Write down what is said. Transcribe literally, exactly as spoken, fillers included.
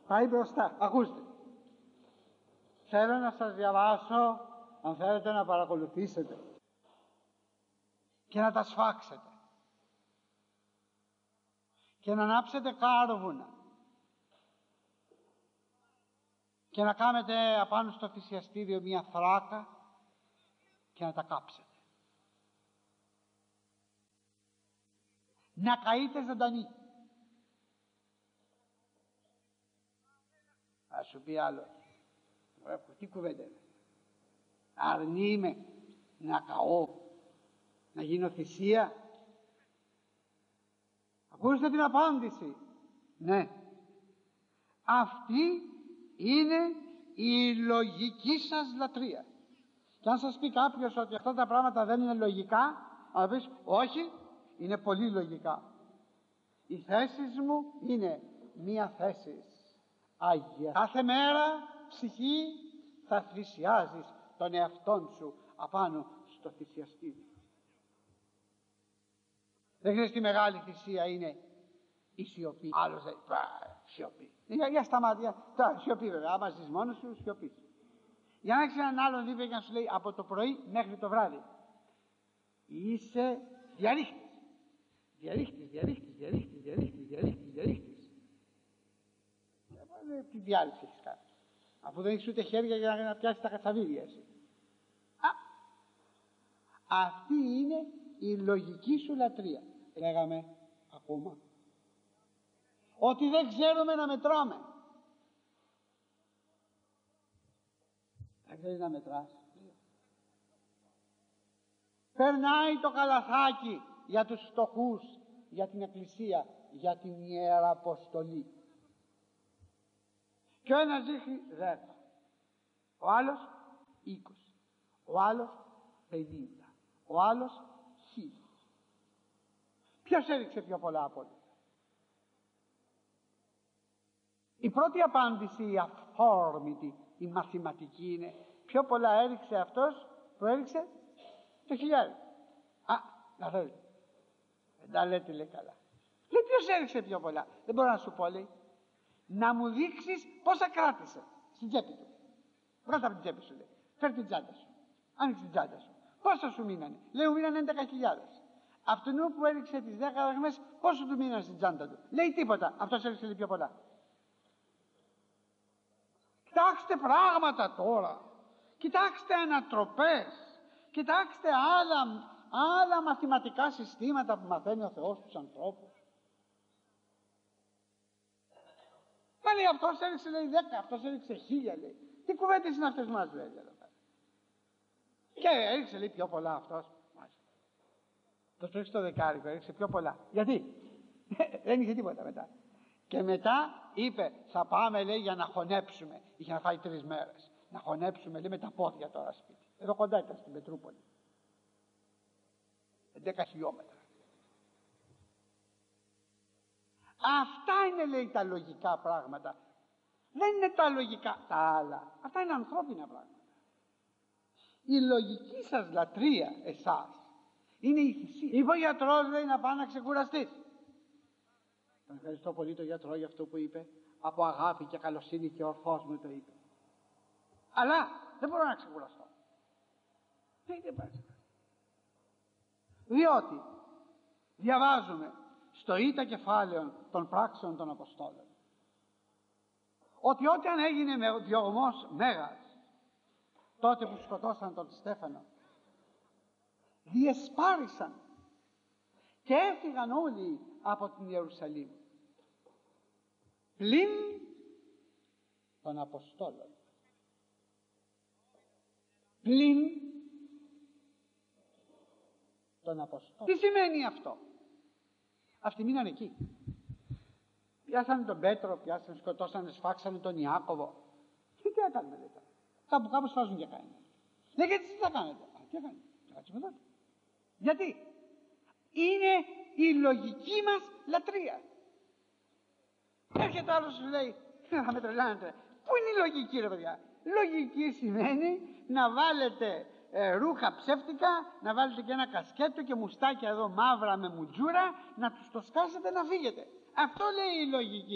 Πάει μπροστά. Ακούστε. Θέλω να σας διαβάσω, αν θέλετε να παρακολουθήσετε και να τα σφάξετε και να ανάψετε κάρβουνα και να κάνετε απάνω στο θυσιαστήριο μία θράκα και να τα κάψετε. Να καείτε ζωντανή. Θα σου πει άλλο, τι κουβέντα είναι, αρνείμαι να καώ, να γίνω θυσία? Ακούστε την απάντηση. Ναι, αυτή είναι η λογική σας λατρεία. Και αν σας πει κάποιος ότι αυτά τα πράγματα δεν είναι λογικά, να πεις όχι, είναι πολύ λογικά. Οι θέσεις μου είναι μία θέση Άγια. Κάθε μέρα ψυχή θα θυσιάζεις τον εαυτόν σου απάνω στο θυσιαστήριο. Δεν ξέρεις τι μεγάλη θυσία είναι η σιωπή. Άλλος λέει σιωπή. Για, για σταμάτια. Τώρα σιωπή βέβαια. Άμα ζεις μόνος σου, σιωπή. Για να έχεις έναν άλλον δίπλα και να σου λέει από το πρωί μέχρι το βράδυ είσαι διαρρήχτης. Διαρρήχτης, διαρρήχτης, διαρρήχτης, διαρρήχτης, διαρρήχτης, διαρρήχτης. Τι διάλυση έχεις κάνει, αφού δεν έχεις ούτε χέρια για να πιάσεις τα κατσαβίδια εσύ. Α, αυτή είναι η λογική σου λατρεία. Λέγαμε ακόμα ότι δεν ξέρουμε να μετράμε. Δεν ξέρεις να μετράς. Περνάει το καλαθάκι για τους φτωχούς, για την εκκλησία, για την ιεραποστολή. Και ο ένας δείχνει δέκα, ο άλλος είκοσι, ο άλλος πενήντα, ο άλλος χίλια. Ποιος έριξε πιο πολλά από όλα? Η πρώτη απάντηση, η αφόρμητη, η μαθηματική είναι πιο πολλά έριξε αυτός που έριξε το χιλιάρι. Α, να θέλει. Δεν τα λέτε, λέει καλά. Λέει ποιος έριξε πιο πολλά? Δεν μπορώ να σου πω, λέει. Να μου δείξεις πόσα κράτησε στην τσέπη του. Βγάλτε από την τσέπη σου, λέει. Φέρ την τσάντα σου. Άνοιξε την τσάντα σου. Πόσα σου μείνανε? Λέει μου μείνανε έντεκα χιλιάδες. Αυτού που έριξε τις δέκα δραχμές, πόσο του μείνανε στην τσάντα του? Λέει τίποτα. Αυτός έριξε λέει πιο πολλά. Κοιτάξτε πράγματα τώρα. Κοιτάξτε ανατροπές. Κοιτάξτε άλλα, άλλα μαθηματικά συστήματα που μαθαίνει ο Θεός στους ανθρώπους. Μα λέει αυτός έριξε λέει δέκα, αυτός έριξε χίλια, λέει. Τι κουβέντες είναι αυτές μας, λέει εδώ πέρα. Και έριξε λέει πιο πολλά αυτός. Μάλιστα. Το έριξε το δεκάρικο, έριξε πιο πολλά. Γιατί? Δεν είχε τίποτα μετά. Και μετά είπε θα πάμε λέει για να χωνέψουμε. Είχε να φάει τρεις μέρες. Να χωνέψουμε λέει με τα πόδια τώρα σπίτι. Εδώ κοντά ήταν στην Πετρούπολη. Δέκα χιλιόμετρα. Αυτά είναι λέει τα λογικά πράγματα. Δεν είναι τα λογικά τα άλλα. Αυτά είναι ανθρώπινα πράγματα. Η λογική σας λατρεία εσάς είναι η θυσία. Είπε ο γιατρός λέει να πάει να ξεκουραστείς. Τον ευχαριστώ πολύ τον γιατρό για αυτό που είπε. Από αγάπη και καλοσύνη και ορθός μου το είπε. Αλλά δεν μπορώ να ξεκουραστώ. Δεν είναι πάει. Διότι διαβάζουμε στο ήτα κεφάλαιο των πράξεων των Αποστόλων ότι όταν έγινε με διωγμός μέγας τότε που σκοτώσαν τον Στέφανο διεσπάρισαν και έφυγαν όλοι από την Ιερουσαλήμ πλην των Αποστόλων. Πλην των Αποστόλων. Τι σημαίνει αυτό? Αυτοί μείναν εκεί. Πιάσανε τον Πέτρο, πιάσανε, σκοτώσανε, σφάξανε τον Ιάκωβο. Και τι έκαναν λέει τώρα? Κάπου κάπου σφάζουν και κάνουν. Δεν γιατί τι θα κάνετε? Α, τι έκαναν? Κάτσουμε τότε. Γιατί? Είναι η λογική μας λατρεία. Έρχεται άλλος σου λέει, θα με τρελάνετε. Πού είναι η λογική ρε παιδιά? Λογική σημαίνει να βάλετε ε, ρούχα ψεύτικα, να βάλετε και ένα κασκέτο και μουστάκια εδώ μαύρα με μουτζούρα, να τους το σκάσετε να φύγετε. Αυτό λέει η λογική.